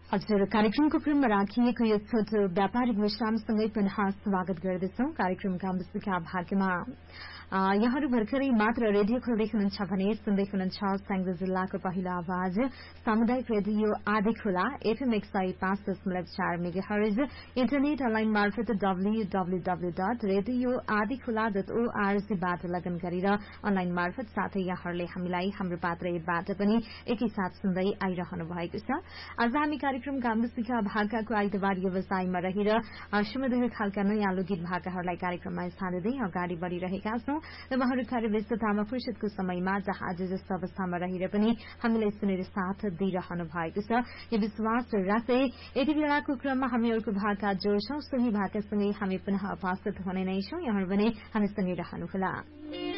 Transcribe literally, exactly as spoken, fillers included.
हजुर कार्यक्रमको क्रममा राखिएको यो छोटो व्यापारिक विश्रामसँगै पुनः स्वागत गर्दछौं। कार्यक्रमका मुख्य भागमा यहाँहरू भर्खरै मात्र रेडियो खोल्दै हुनुहुन्छ भने सुन्दै हुनुहुन्छ स्याङ्जा जिल्लाको पहिलो आवाज सामुदायिक रेडियो आधी खोला एफएम एक सय पाँच दशमलव चार मेगाहर्ज इन्टरनेट अनलाइन मार्फत डब्ल्यूडब्ल्यूडब्ल्यू डट रेडियो आधी खोला डट ओआरजीबाट लगन गरेर अनलाइन मार्फत साथै यहाँहरूले हामीलाई हाम्रो पात्र एपबाट पनि एकैसाथ सुन्दै आइरहनु भएको छ। आज हामी कार्यक्रमका मुख्य भागको आइतबार व्यवसायमा रहेर सुमधुर खालका नयाँ लोकगीत भाकाहरूलाई कार्यक्रममा स्थान दिँदै अगाडि बढ़िरहेका छौं। उहाँहरू कार्यव्यस्ततामा फुर्सदको समयमा जहाँ आज जस्तो अवस्थामा रहेर पनि हामीलाई सुनेर साथ दिइरहनु भएको छ। यो विश्वास राख्दै यति बेलाको क्रममा हामी अर्को भाका जोड्छौं। सोही भाकासँगै हामी पुनः उपस्थित हुने नै छौं। यहाँहरू भने हामीसँगै रहनुहोला।